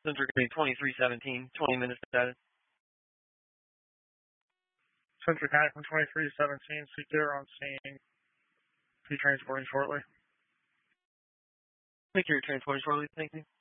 Central County 2317, 20 minutes added. Central County from 2317, CQ on scene. P transporting shortly. Thank you, transporting shortly. Thank you.